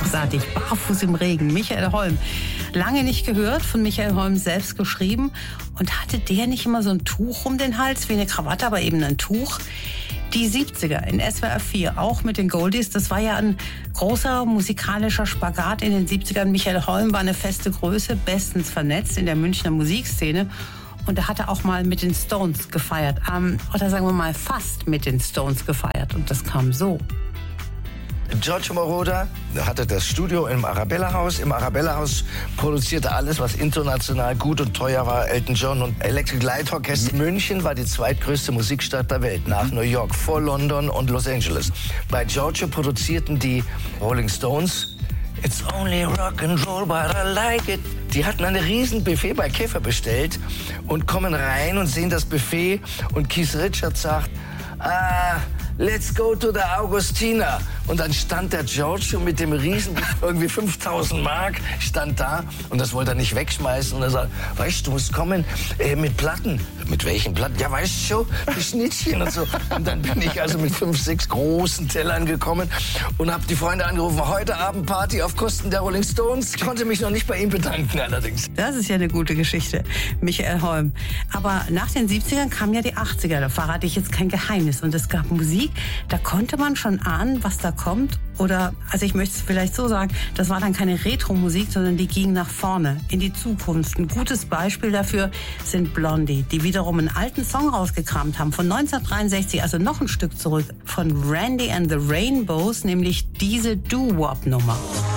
Großartig, barfuß im Regen, Michael Holm. Lange nicht gehört, von Michael Holm selbst geschrieben. Und hatte der nicht immer so ein Tuch um den Hals, wie eine Krawatte, aber eben ein Tuch? Die 70er in SWR 4, auch mit den Goldies, das war ja ein großer musikalischer Spagat in den 70ern. Michael Holm war eine feste Größe, bestens vernetzt in der Münchner Musikszene. Und er hatte auch mal mit den Stones gefeiert. Oder sagen wir mal fast mit den Stones gefeiert. Und das kam so. Giorgio Moroder hatte das Studio im Arabella-Haus. Im Arabella-Haus produzierte alles, was international gut und teuer war. Elton John und Electric Light Orchestra. München war die zweitgrößte Musikstadt der Welt, nach New York, vor London und Los Angeles. Bei Giorgio produzierten die Rolling Stones It's only rock and roll, but I like it. Die hatten ein riesen Buffet bei Käfer bestellt und kommen rein und sehen das Buffet und Keith Richards sagt, let's go to the Augustina. Und dann stand der Giorgio mit dem riesen, irgendwie 5.000 Mark, stand da und das wollte er nicht wegschmeißen. Und er sagt, weißt du, du musst kommen mit Platten. Mit welchen Platten? Ja, weißt du schon, die Schnittchen und so. Und dann bin ich also mit 5, 6 großen Tellern gekommen und habe die Freunde angerufen, heute Abend Party auf Kosten der Rolling Stones. Ich konnte mich noch nicht bei ihm bedanken allerdings. Das ist ja eine gute Geschichte, Michael Holm. Aber nach den 70ern kamen ja die 80er, da verrate ich jetzt kein Geheimnis. Und es gab Musik, da konnte man schon ahnen, was da kommt. Oder, also ich möchte es vielleicht so sagen, das war dann keine Retro-Musik, sondern die ging nach vorne, in die Zukunft. Ein gutes Beispiel dafür sind Blondie, die wiederum einen alten Song rausgekramt haben, von 1963, also noch ein Stück zurück, von Randy and the Rainbows, nämlich diese Doo-Wop-Nummer.